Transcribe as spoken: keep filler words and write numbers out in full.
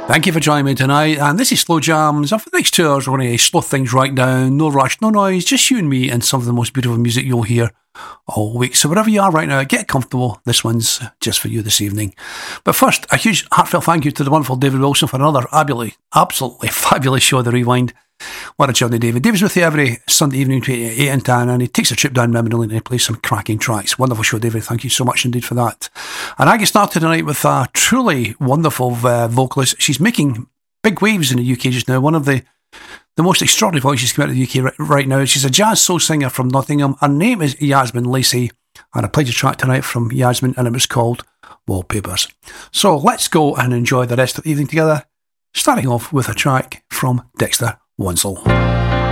Thank you for joining me tonight, and this is Slow Jams. For the next two hours, we're going to slow things right down. No rush, no noise, just you and me and some of the most beautiful music you'll hear all week. So wherever you are right now, get comfortable. This one's just for you this evening. But first, a huge heartfelt thank you to the wonderful David Wilson for another absolutely, absolutely fabulous show, The Rewind. What a journey, David. David's with you every Sunday evening between eight and ten, and he takes a trip down memory lane and he plays some cracking tracks. Wonderful show, David. Thank you so much indeed for that. And I get started tonight with a truly wonderful uh, vocalist. She's making big waves in the U K just now. One of the, the most extraordinary voices coming out of the U K right, right now. She's a jazz soul singer from Nottingham. Her name is Yasmin Lacey, and I played a track tonight from Yasmin, and it was called Wallpapers. So let's go and enjoy the rest of the evening together, starting off with a track from Dexter Wansel.